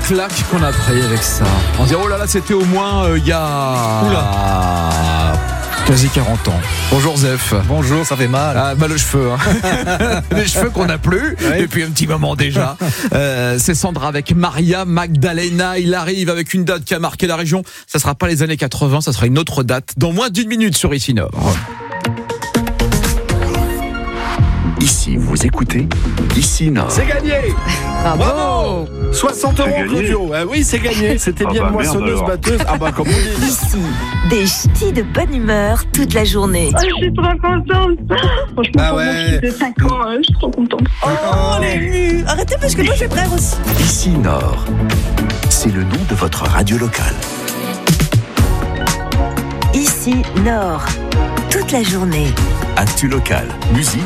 claque qu'on a pris avec ça. On dirait, oh là là, c'était au moins il y a... quasi 40 ans. Bonjour Zef. Bonjour, ça fait mal. Ah, le cheveu. Hein. Les cheveux qu'on n'a plus depuis un petit moment déjà. C'est Sandra avec Maria Magdalena. Il arrive avec une date qui a marqué la région. Ça sera pas les années 80, ça sera une autre date. Dans moins d'une minute sur Ici Nord. Ici, vous écoutez Ici Nord. C'est gagné. Bravo. 60 € Claudio. Oui, c'est gagné. C'était bien moissonneuse, batteuse. Ah bah comme on dit. Ici, des ch'tis de bonne humeur toute la journée. Oh, je suis trop contente. Franchement, pour mon fils de 5 ans, je suis trop contente. Oh, on est ému. Arrêtez parce que moi je pleure aussi. Ici Nord, c'est le nom de votre radio locale. Ici, Nord, toute la journée. Actu locale, musique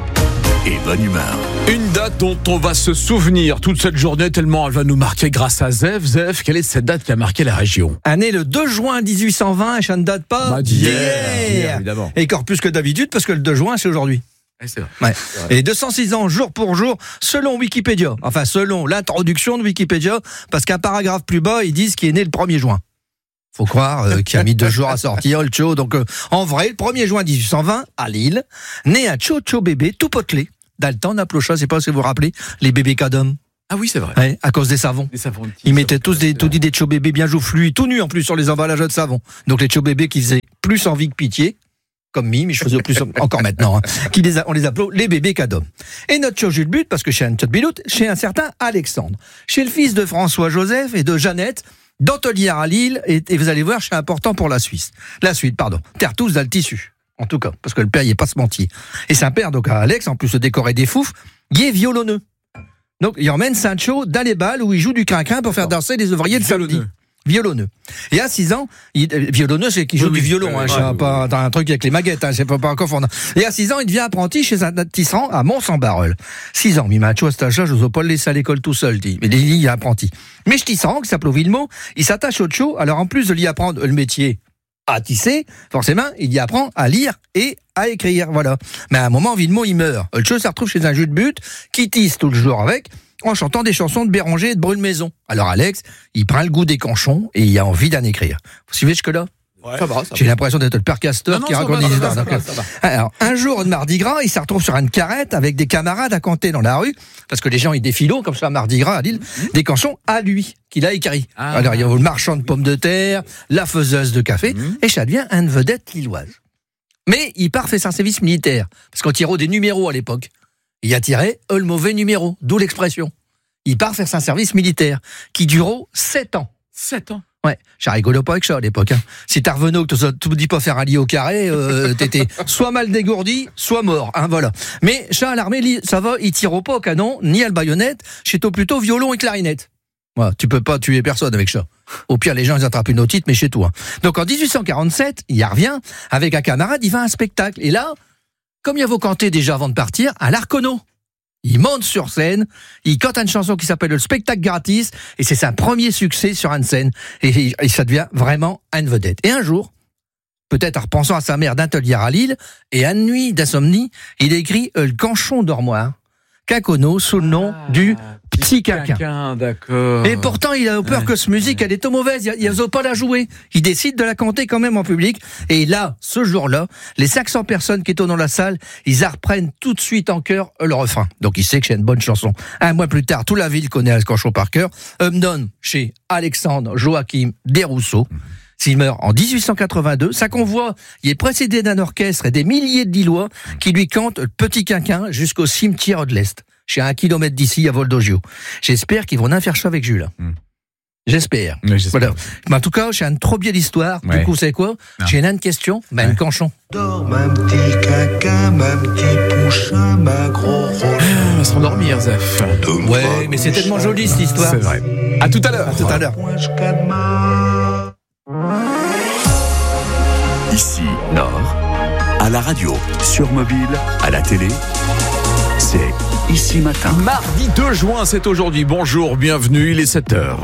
et bonne humeur. Une date dont on va se souvenir toute cette journée tellement elle va nous marquer grâce à Zef. Zef, quelle est cette date qui a marqué la région? Année le 2 juin 1820 et ça ne date pas d'hier, évidemment. Et encore plus que d'habitude parce que le 2 juin c'est aujourd'hui. C'est vrai. Ouais. Et 206 ans jour pour jour selon Wikipédia. Enfin selon l'introduction de Wikipédia parce qu'un paragraphe plus bas ils disent qu'il est né le 1er juin. Faut croire qu'il a mis 2 jours à sortir le Cho. Donc en vrai, le 1er juin 1820, à Lille, naît un Cho bébé tout potelé. Dalton Aplocha, je sais pas si vous vous rappelez, les bébés Cadom. Ah oui, c'est vrai. Ouais, à cause des savons. Des savons Ils mettaient tous des Cho bébés bien joufflus, tout nus en plus sur les emballages de savon. Donc les Cho bébés qui faisaient plus envie que pitié, comme Mime, mais je faisais plus encore maintenant, hein, on les appelait les bébés Cadom. Et notre Cho Jules But, parce que chez un Bilout, chez un certain Alexandre, chez le fils de François-Joseph et de Jeannette, d'Antelière à Lille, et vous allez voir, c'est important pour la suite, terre tous dans le tissu, en tout cas, parce que le père, il est pas se mentir. Et c'est un père, donc à Alex, en plus de décorer des fouf, il est violonneux. Donc, il emmène Sancho dans les balles où il joue du crin-crin pour faire danser les ouvriers de samedi. Violonneux. Et à 6 ans, violonneux, c'est qui joue du violon, pas un truc avec les maguettes, c'est pas encore fondant. Et à 6 ans, il devient apprenti chez un tisserand à Mont-Saint-Barreul. 6 ans, mi macho à cet âge-là, je n'ose pas le laisser à l'école tout seul, dit. Mais il est apprenti. Mais ce tisserand, qui s'appelle Villemot, il s'attache au Cho, alors en plus de lui apprendre le métier à tisser, forcément, il y apprend à lire et à écrire, voilà. Mais à un moment, Villemot, il meurt. Le Cho se retrouve chez un Jules But, qui tisse tout le jour avec, en chantant des chansons de Béranger et de Brune-Maison. Alors Alex, il prend le goût des canchons et il a envie d'en écrire. Vous suivez jusque-là? Ouais. Ça va. J'ai l'impression d'être le père Castor qui raconte des histoires. Alors, un jour de Mardi Gras, il se retrouve sur une carrette avec des camarades à compter dans la rue, parce que les gens, ils défilent comme ça à Mardi Gras à Lille, des cançons à lui, qu'il a écrit. Alors, il y a le marchand de pommes de terre, la faiseuse de café, et ça devient une vedette lilloise. Mais il part faire son service militaire, parce qu'on tirait des numéros à l'époque. Il a tiré le mauvais numéro, d'où l'expression. Il part faire son service militaire, qui dure 7 ans. 7 ans? Ouais, ça rigole pas avec ça à l'époque. Hein. Si t'as revenu que tu me dis pas faire un lit au carré, t'étais soit mal dégourdi, soit mort. Hein, voilà. Mais ça à l'armée, ça va, il tire pas au canon, ni à la baïonnette, chez toi plutôt violon et clarinette. Voilà, tu peux pas tuer personne avec ça. Au pire, les gens ils attrapent une otite, mais chez toi. Donc en 1847, il y revient avec un camarade, il va à un spectacle. Et là, comme il y a vos cantés déjà avant de partir, à l'Arcono. Il monte sur scène, il cante une chanson qui s'appelle le spectacle gratis, et c'est son premier succès sur une scène, et ça devient vraiment une vedette. Et un jour, peut-être en repensant à sa mère d'Antelière à Lille, et à une nuit d'insomnie, il écrit le canchon d'Ormoire, Quincono, sous le nom du Petit Quinquin. D'accord. Et pourtant, il a peur que cette musique, elle est trop mauvaise, il n'ose pas la jouer. Il décide de la canter quand même en public. Et là, ce jour-là, les 500 personnes qui étaient dans la salle, ils reprennent tout de suite en chœur le refrain. Donc il sait que c'est une bonne chanson. Un mois plus tard, toute la ville connaît le canchon par cœur. Donne chez Alexandre Joachim Desrousseaux. S'il meurt en 1882, ça convoi, il est précédé d'un orchestre et des milliers de Lillois qui lui cantent le Petit Quinquin jusqu'au cimetière de l'Est, chez 1 kilomètre d'ici à Voldogio. J'espère qu'ils vont en faire ça avec Jules. J'espère. Voilà. Mais en tout cas, j'ai une trop belle histoire. Ouais. Du coup, c'est quoi? J'ai une question, une canchon. Dors, ma petit caca, ma petit pouchin, ma gros rôle. On va se rendormir, Zef. Ouais, mais c'est tellement joli cette histoire. C'est vrai. À tout à l'heure. À tout à l'heure. Ici, Nord, à la radio, sur mobile, à la télé, c'est Ici Matin. Mardi 2 juin, c'est aujourd'hui. Bonjour, bienvenue, il est 7h.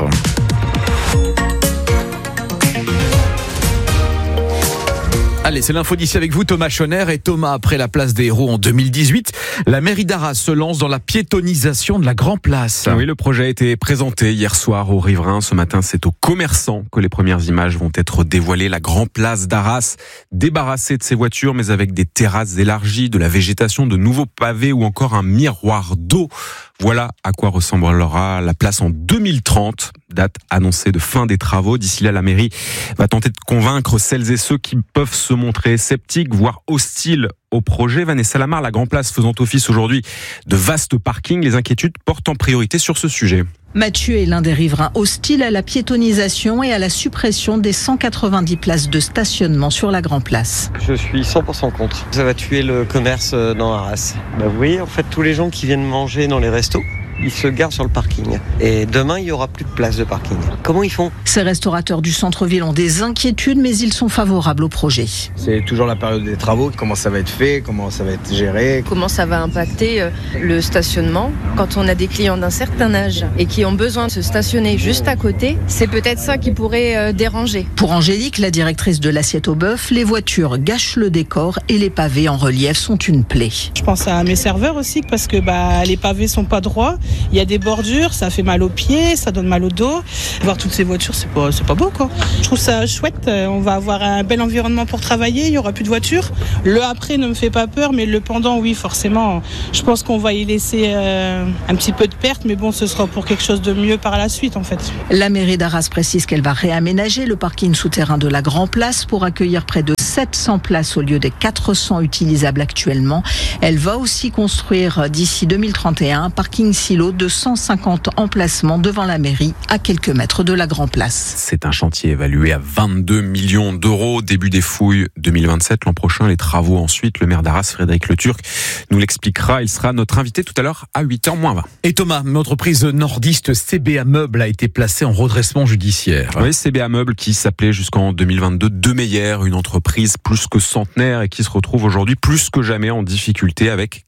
Allez, c'est l'info d'ici avec vous, Thomas Schoner. Et Thomas, après la place des héros en 2018, la mairie d'Arras se lance dans la piétonisation de la Grand Place. Oui, le projet a été présenté hier soir aux riverains. Ce matin, c'est aux commerçants que les premières images vont être dévoilées. La Grand Place d'Arras, débarrassée de ses voitures, mais avec des terrasses élargies, de la végétation, de nouveaux pavés ou encore un miroir d'eau. Voilà à quoi ressemblera la place en 2030, date annoncée de fin des travaux. D'ici là, la mairie va tenter de convaincre celles et ceux qui peuvent se montrer sceptiques, voire hostiles au projet. Vanessa Lamar, la Grand Place faisant office aujourd'hui de vaste parking, les inquiétudes portent en priorité sur ce sujet. Mathieu est l'un des riverains hostiles à la piétonisation et à la suppression des 190 places de stationnement sur la Grand Place. Je suis 100% contre. Ça va tuer le commerce dans Arras. Vous voyez, en fait, tous les gens qui viennent manger dans les restos, ils se garent sur le parking. Et demain, il n'y aura plus de place de parking. Comment ils font ? Ces restaurateurs du centre-ville ont des inquiétudes, mais ils sont favorables au projet. C'est toujours la période des travaux. Comment ça va être fait ? Comment ça va être géré ? Comment ça va impacter le stationnement quand on a des clients d'un certain âge et qui ont besoin de se stationner juste à côté ? C'est peut-être ça qui pourrait déranger. Pour Angélique, la directrice de l'Assiette au Bœuf, les voitures gâchent le décor et les pavés en relief sont une plaie. Je pense à mes serveurs aussi parce que les pavés sont pas droits. Il y a des bordures, ça fait mal aux pieds, ça donne mal au dos. Voir toutes ces voitures, c'est pas beau, quoi. Je trouve ça chouette. On va avoir un bel environnement pour travailler. Il y aura plus de voitures. Le après ne me fait pas peur, mais le pendant, oui, forcément. Je pense qu'on va y laisser un petit peu de perte, mais bon, ce sera pour quelque chose de mieux par la suite, en fait. La mairie d'Arras précise qu'elle va réaménager le parking souterrain de la Grand Place pour accueillir près de 700 places au lieu des 400 utilisables actuellement. Elle va aussi construire d'ici 2031 un parking silo de 150 emplacements devant la mairie à quelques mètres de la Grand Place. C'est un chantier évalué à 22 millions d'euros. Début des fouilles 2027. L'an prochain, les travaux ensuite. Le maire d'Arras, Frédéric Le Turc, nous l'expliquera. Il sera notre invité tout à l'heure à 8h-20. Et Thomas, l'entreprise nordiste CBA Meubles a été placée en redressement judiciaire. Oui, CBA Meubles qui s'appelait jusqu'en 2022 De Meyer, une entreprise plus que centenaire et qui se retrouve aujourd'hui plus que jamais en difficulté avec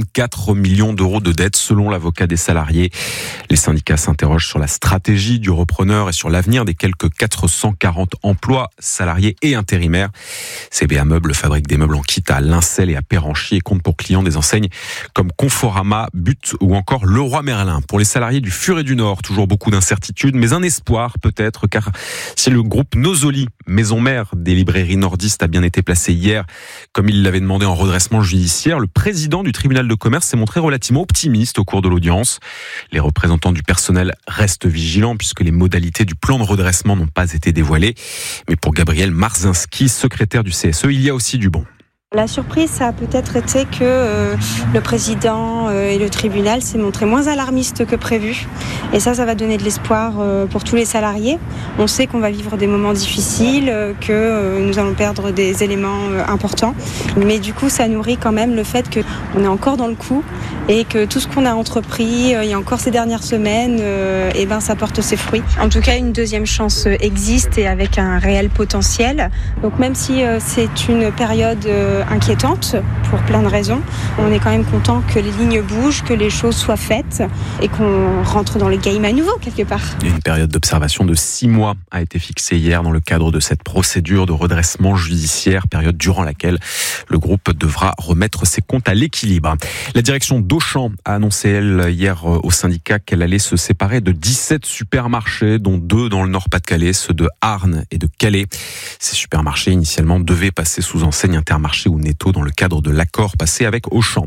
44 millions d'euros de dettes selon l'avocat des salariés. Les syndicats s'interrogent sur la stratégie du repreneur et sur l'avenir des quelques 440 emplois salariés et intérimaires. CBA Meubles fabrique des meubles en kit à Lincel et à Péranchy et compte pour clients des enseignes comme Conforama, But ou encore Leroy Merlin. Pour les salariés du Furet du Nord, toujours beaucoup d'incertitudes, mais un espoir peut-être, car si le groupe Nosoli, maison mère des librairies nordistes, a bien été placé hier, comme il l'avait demandé en redressement judiciaire, le président du tribunal de commerce s'est montré relativement optimiste au cours de l'audience. Les représentants du personnel restent vigilants puisque les modalités du plan de redressement n'ont pas été dévoilées. Mais pour Gabriel Marzinski, secrétaire du CSE, il y a aussi du bon. La surprise, ça a peut-être été que le président et le tribunal s'est montré moins alarmiste que prévu. Et ça va donner de l'espoir pour tous les salariés. On sait qu'on va vivre des moments difficiles, que nous allons perdre des éléments importants. Mais du coup, ça nourrit quand même le fait qu'on est encore dans le coup et que tout ce qu'on a entrepris il y a encore ces dernières semaines, ça porte ses fruits. En tout cas, une deuxième chance existe et avec un réel potentiel. Donc même si c'est une période inquiétante pour plein de raisons, on est quand même content que les lignes bougent, que les choses soient faites et qu'on rentre dans le game à nouveau quelque part. Une période d'observation de 6 mois a été fixée hier dans le cadre de cette procédure de redressement judiciaire, période durant laquelle le groupe devra remettre ses comptes à l'équilibre. La direction d'Auchan a annoncé, elle, hier au syndicat qu'elle allait se séparer de 17 supermarchés, dont 2 dans le Nord-Pas-de-Calais, ceux de Arnes et de Calais. Ces supermarchés, initialement, devaient passer sous enseigne Intermarché ou Netto dans le cadre de l'accord passé avec Auchan.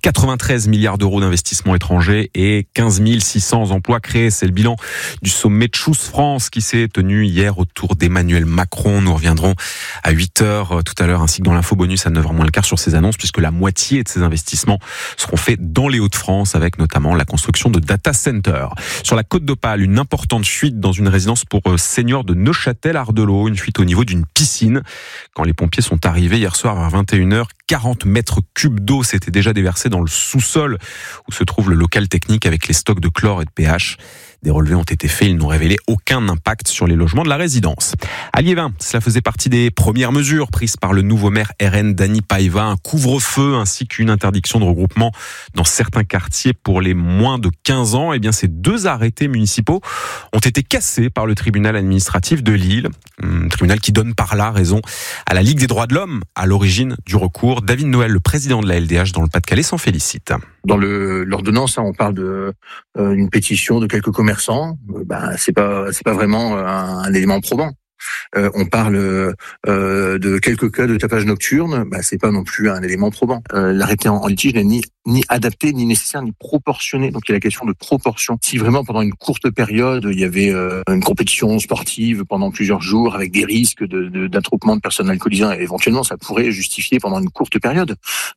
93 milliards d'euros d'investissements étrangers et 15 600 emplois créés. C'est le bilan du sommet de Choose France qui s'est tenu hier autour d'Emmanuel Macron. Nous reviendrons à 8h tout à l'heure, ainsi que dans l'info bonus à 9h moins le quart sur ces annonces, puisque la moitié de ces investissements seront faits dans les Hauts-de-France, avec notamment la construction de data centers. Sur la Côte d'Opale, une importante fuite dans une résidence pour seniors de Neuchâtel-Ardelot, une fuite au niveau d'une piscine. Quand les pompiers sont arrivés hier soir vers 21h, 40 mètres cubes d'eau s'étaient déjà déversés dans le sous-sol où se trouve le local technique avec les stocks de chlore et de pH. Des relevés ont été faits, ils n'ont révélé aucun impact sur les logements de la résidence. À Liévin, cela faisait partie des premières mesures prises par le nouveau maire RN Dany Paiva, un couvre-feu ainsi qu'une interdiction de regroupement dans certains quartiers pour les moins de 15 ans. Eh bien, ces 2 arrêtés municipaux ont été cassés par le tribunal administratif de Lille. Tribunal qui donne par là raison à la Ligue des droits de l'homme à l'origine du recours. David Noël, le président de la LDH dans le Pas-de-Calais, s'en félicite. Dans l'ordonnance, on parle de une pétition de quelques commerçants. C'est pas vraiment un élément probant. On parle de quelques cas de tapage nocturne, c'est pas non plus un élément probant. L'arrêté en litige n'est ni adapté, ni nécessaire, ni proportionné. Donc il y a la question de proportion. Si vraiment pendant une courte période, il y avait une compétition sportive pendant plusieurs jours avec des risques d'attroupement de personnes alcoolisées, éventuellement ça pourrait justifier pendant une courte période.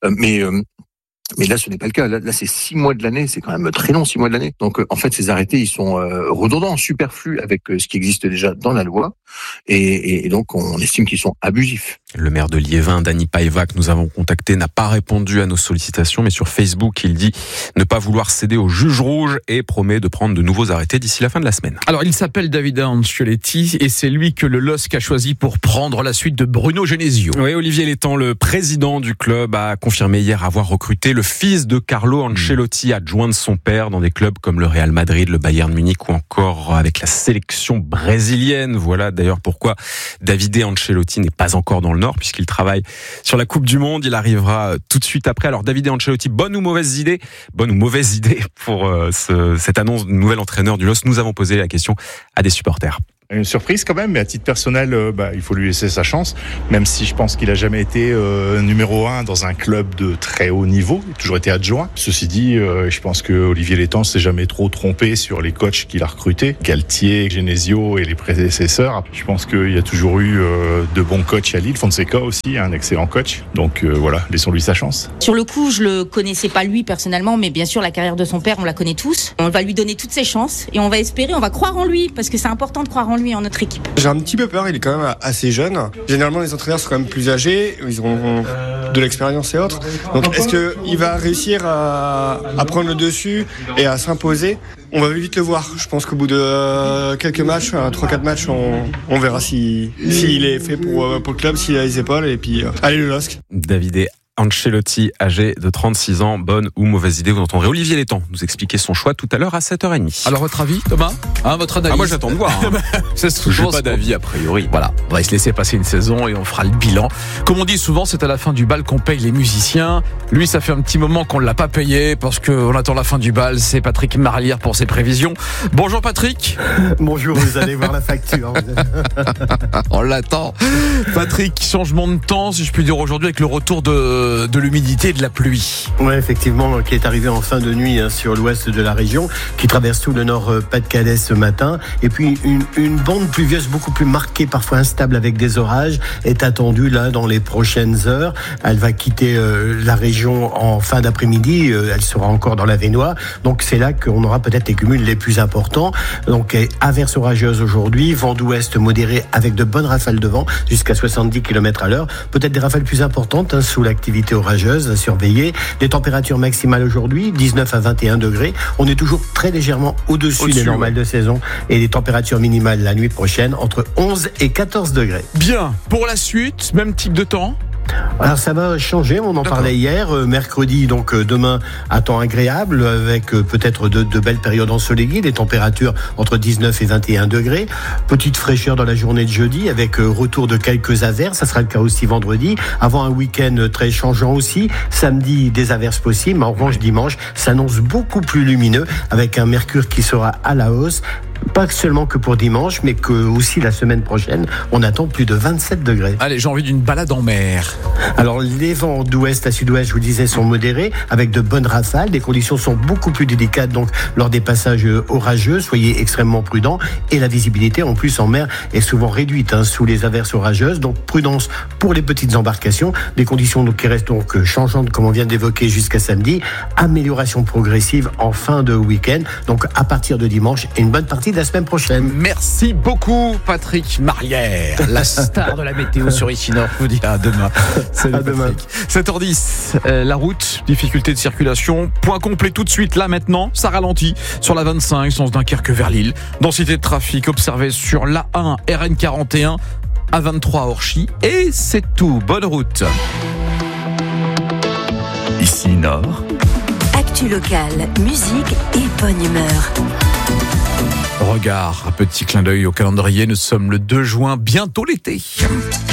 Mais là, ce n'est pas le cas. Là, c'est 6 mois de l'année. C'est quand même très long, 6 mois de l'année. Donc, en fait, ces arrêtés, ils sont redondants, superflus avec ce qui existe déjà dans la loi. Et donc, on estime qu'ils sont abusifs. Le maire de Liévin, Dany Paiva, que nous avons contacté, n'a pas répondu à nos sollicitations. Mais sur Facebook, il dit ne pas vouloir céder au juge rouge et promet de prendre de nouveaux arrêtés d'ici la fin de la semaine. Alors, il s'appelle Davide Ancelotti et c'est lui que le LOSC a choisi pour prendre la suite de Bruno Genesio. Oui, Olivier Létang, le président du club, a confirmé hier avoir recruté le fils de Carlo Ancelotti, adjoint de son père dans des clubs comme le Real Madrid, le Bayern Munich ou encore avec la sélection brésilienne. Voilà d'ailleurs pourquoi Davide Ancelotti n'est pas encore dans le Nord puisqu'il travaille sur la Coupe du Monde. Il arrivera tout de suite après. Alors Davide Ancelotti, bonne ou mauvaise idée pour cette annonce du nouvel entraîneur du LOSC? Nous avons posé la question à des supporters. Une surprise quand même, mais à titre personnel, il faut lui laisser sa chance, même si je pense qu'il a jamais été numéro 1 dans un club de très haut niveau, il a toujours été adjoint. Ceci dit, je pense que Olivier Létang s'est jamais trop trompé sur les coachs qu'il a recrutés, Galtier, Genesio et les prédécesseurs. Je pense qu'il y a toujours eu de bons coachs à Lille, Fonseca aussi, un excellent coach. Donc voilà, laissons-lui sa chance. Sur le coup, je le connaissais pas lui personnellement, mais bien sûr la carrière de son père, on la connaît tous. On va lui donner toutes ses chances et on va espérer, on va croire en lui, parce que c'est important de croire en lui, en notre équipe. J'ai un petit peu peur, il est quand même assez jeune. Généralement, les entraîneurs sont quand même plus âgés, ils ont de l'expérience et autres. Donc, est-ce qu'il va réussir à prendre le dessus et à s'imposer? On va vite le voir. Je pense qu'au bout de quelques matchs, 3-4 matchs, on verra s'il est fait pour le club, s'il a les épaules, et puis allez le LOSC. David Ancelotti, âgé de 36 ans, bonne ou mauvaise idée? Vous entendrez Olivier Létang nous expliquer son choix tout à l'heure à 7h30. Alors votre avis, Thomas? Votre analyse? Moi j'attends de voir. Je n'ai pas d'avis a priori. Voilà, on va se laisser passer une saison et on fera le bilan. Comme on dit souvent, c'est à la fin du bal qu'on paye les musiciens. Lui, ça fait un petit moment qu'on ne l'a pas payé parce qu'on attend la fin du bal. C'est Patrick Marlière pour ses prévisions. Bonjour Patrick. Bonjour, vous allez voir la facture. On l'attend. Patrick, changement de temps, si je puis dire aujourd'hui, avec le retour de l'humidité et de la pluie. Oui, effectivement, qui est arrivé en fin de nuit sur l'ouest de la région, qui traverse tout le nord Pas-de-Calais ce matin. Et puis une bande pluvieuse beaucoup plus marquée, parfois instable avec des orages, est attendue là dans les prochaines heures. Elle va quitter la région en fin d'après-midi. Elle sera encore dans la Vénois. Donc c'est là qu'on aura peut-être les cumuls les plus importants. Donc averses orageuses aujourd'hui, vent d'ouest modéré avec de bonnes rafales de vent jusqu'à 70 km/h. Peut-être des rafales plus importantes sous l'activité orageuse à surveiller. Les températures maximales aujourd'hui, 19 à 21 degrés. On est toujours très légèrement au-dessus des normales de saison. Et les températures minimales la nuit prochaine, entre 11 et 14 degrés. Bien. Pour la suite, même type de temps? Alors ça va changer, on en parlait hier, mercredi, donc demain à temps agréable avec peut-être de belles périodes ensoleillées, des températures entre 19 et 21 degrés, petite fraîcheur dans la journée de jeudi avec retour de quelques averses, ça sera le cas aussi vendredi, avant un week-end très changeant aussi, samedi des averses possibles, en revanche dimanche s'annonce beaucoup plus lumineux avec un mercure qui sera à la hausse. Pas seulement que pour dimanche, mais que aussi la semaine prochaine, on attend plus de 27 degrés. Allez, j'ai envie d'une balade en mer. Alors, les vents d'ouest à sud-ouest, je vous disais, sont modérés, avec de bonnes rafales. Les conditions sont beaucoup plus délicates, donc, lors des passages orageux. Soyez extrêmement prudents. Et la visibilité, en plus, en mer, est souvent réduite, sous les averses orageuses. Donc, prudence pour les petites embarcations. Des conditions donc, qui restent donc changeantes, comme on vient d'évoquer, jusqu'à samedi. Amélioration progressive en fin de week-end. Donc, à partir de dimanche, et une bonne partie de la semaine prochaine. Merci beaucoup Patrick Marlière, la star de la météo sur Ichinor. Je vous dis à demain. Salut Patrick. 7h10, la route, difficulté de circulation, point complet tout de suite là maintenant, ça ralentit sur la 25 sens Dunkerque vers Lille. Densité de trafic observée sur l'A1 RN41 à 23 à Orchy et c'est tout. Bonne route. Ici Nord. Actu locale, musique et bonne humeur. Regard, un petit clin d'œil au calendrier, nous sommes le 2 juin, bientôt l'été.